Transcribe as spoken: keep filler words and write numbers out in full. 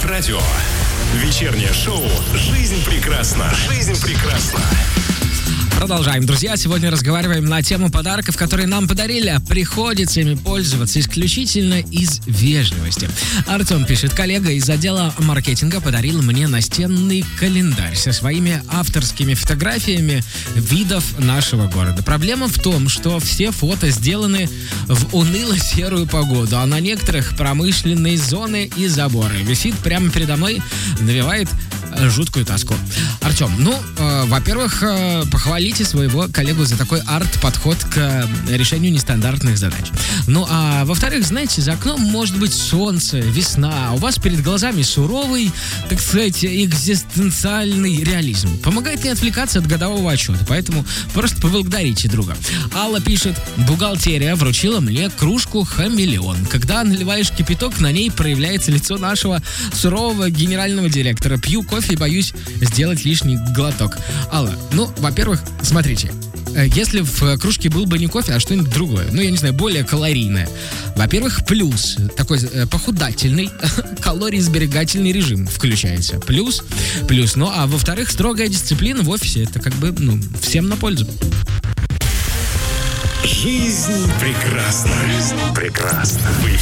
Радио. Вечернее шоу «Жизнь прекрасна». Жизнь прекрасна. Продолжаем, друзья. Сегодня разговариваем на тему подарков, которые нам подарили. Приходится ими пользоваться исключительно из вежливости. Артем пишет: коллега из отдела маркетинга подарил мне настенный календарь со своими авторскими фотографиями видов нашего города. Проблема в том, что все фото сделаны в уныло-серую погоду, а на некоторых промышленные зоны и заборы. Висит прямо передо мной, навевает жуткую тоску. Артем, ну, э, во-первых, э, похвалите своего коллегу за такой арт-подход к э, решению нестандартных задач. Ну, а во-вторых, знаете, за окном может быть солнце, весна, а у вас перед глазами суровый, так сказать, экзистенциальный реализм. Помогает не отвлекаться от годового отчета, поэтому просто поблагодарите друга. Алла пишет: бухгалтерия вручила мне кружку «Хамелеон». Когда наливаешь кипяток, на ней проявляется лицо нашего сурового генерального директора. Пью кофе и боюсь сделать лишний глоток. Алла, ну, во-первых, смотрите, если в кружке был бы не кофе, а что-нибудь другое, ну, я не знаю, более калорийное. Во-первых, плюс такой похудательный, калорий-сберегательный режим включается. Плюс, плюс. Ну, а во-вторых, строгая дисциплина в офисе, это как бы, ну, всем на пользу. Жизнь прекрасна. Жизнь прекрасна.